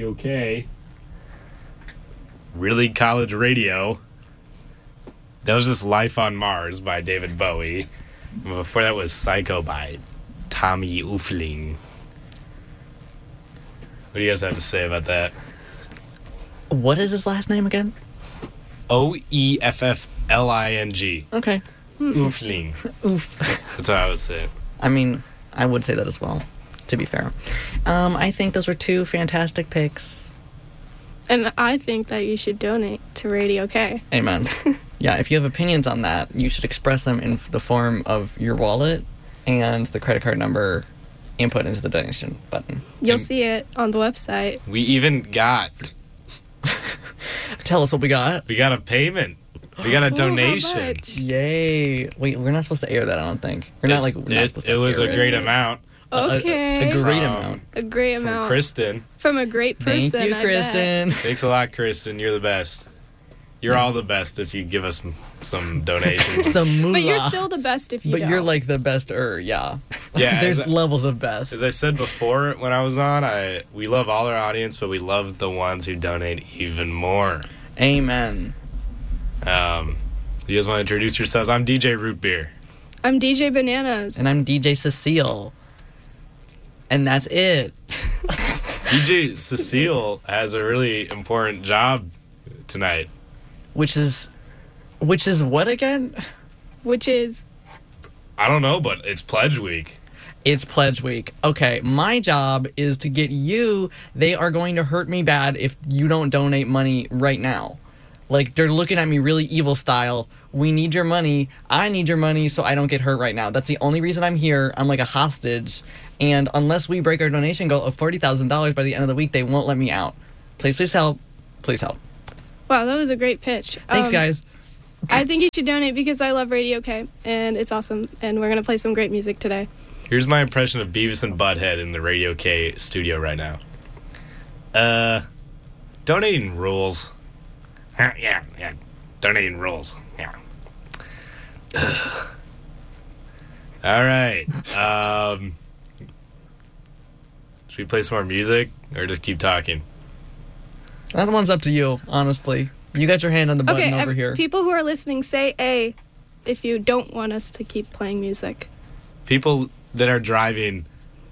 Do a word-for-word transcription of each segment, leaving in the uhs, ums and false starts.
Radio K. Really College Radio. That was just Life on Mars by David Bowie. Before that was Psycho by Tommy Oeffling. What do you guys have to say about that? What is his last name again? O E F F L I N G. Okay. Oeffling. Oof. That's how I would say it. I mean, I would say that as well, to be fair. Um, I think those were two fantastic picks. And I think that you should donate to Radio K. Amen. Yeah, if you have opinions on that, you should express them in the form of your wallet and the credit card number input into the donation button. You'll And see it on the website. We even got, Tell us what we got. we got a payment. We got a Ooh, how donation. much? Yay. Wait, we're not supposed to air that, I don't think. We're not It's- like, we're not it, supposed to it was air a it. great amount. A- Okay. A, a great From- amount. A great From amount. Kristen. From a great person, Thank you, I Kristen. Thanks a lot, Kristen. You're the best. You're all the best if you give us some, some donations. Some moolah. bet. But you're still the best if you But don't. you're like the best-er, yeah. Yeah, There's as I- levels of best. As I said before when I was on, I we love all our audience, but we love the ones who donate even more. Amen. Um, you guys want to introduce yourselves? I'm D J Root Beer. I'm D J Bananas. And I'm D J Cecile. And that's it. D J Cecile has a really important job tonight. Which is... Which is what again? Which is... I don't know, but it's Pledge Week. It's Pledge Week. Okay, my job is to get you... They are going to hurt me bad if you don't donate money right now. Like, they're looking at me really evil style. We need your money. I need your money so I don't get hurt right now. That's the only reason I'm here. I'm like a hostage. And unless we break our donation goal of forty thousand dollars by the end of the week, they won't let me out. Please, please help. Please help. Wow, that was a great pitch. Thanks, Um, guys. I think you should donate because I love Radio K, and it's awesome, and we're going to play some great music today. Here's my impression of Beavis and Butthead in the Radio K studio right now. Uh, donating rules. Huh, yeah, yeah, donating rules. Yeah. All right. Um, should we play some more music or just keep talking? That one's up to you, honestly. You got your hand on the button Okay, over ev- here. people who are listening, say A if you don't want us to keep playing music. People that are driving,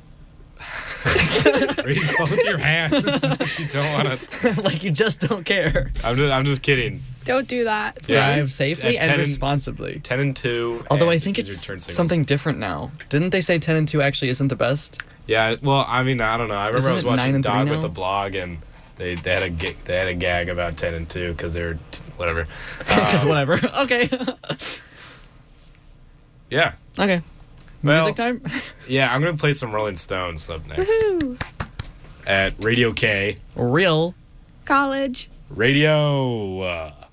raise both your hands if you don't want to. Like you just don't care. I'm just, I'm just kidding. Don't do that. Yeah. Drive Yes. safely At ten and and- responsibly. ten and two. Although and I think use your it's turn signals. something different now. Didn't they say ten and two actually isn't the best? Yeah, well, I mean, I don't know. I remember Isn't I was it nine watching and three Dog with now? a blog, and they they had a gig, they had a gag about ten and two because they were t- whatever. Because Um, whatever. Okay. Yeah, Okay. Well- Music time? yeah. I'm gonna play some Rolling Stones up next Woohoo! at Radio K. Real. College. Radio. Uh,